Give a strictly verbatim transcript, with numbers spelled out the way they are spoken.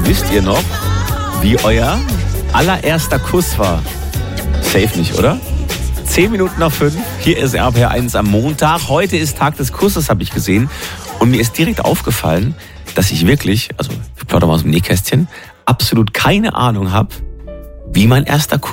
wisst ihr noch, wie euer allererster Kuss war? Safe nicht, oder? Zehn Minuten nach fünf, hier ist R P R eins am Montag. Heute ist Tag des Kusses, habe ich gesehen. Und mir ist direkt aufgefallen, dass ich wirklich, also ich plaudere mal aus dem Nähkästchen, absolut keine Ahnung habe, wie mein erster Kuss